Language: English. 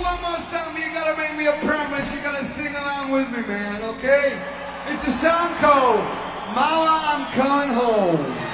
one more song, you gotta make me a promise. You gotta sing along with me, man, okay? It's a song called Mama, I'm Coming Home.